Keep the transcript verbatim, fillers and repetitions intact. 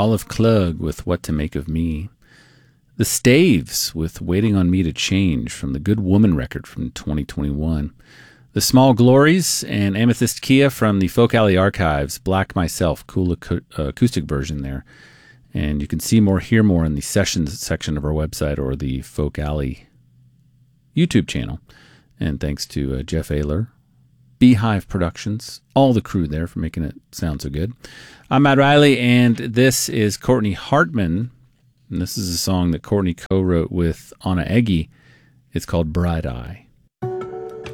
Olive Klug with What to Make of Me. The Staves with Waiting on Me to Change from the Good Woman record from twenty twenty-one. The Small Glories and Amethyst Kia from the Folk Alley Archives, Black Myself, cool ac- uh, acoustic version there. And you can see more, hear more in the sessions section of our website or the Folk Alley YouTube channel. And thanks to uh, Jeff Ayler, Beehive Productions, all the crew there for making it sound so good. I'm Matt Riley, and this is Courtney Hartman. And this is a song that Courtney co-wrote with Anna Eggy. It's called Bright Eye.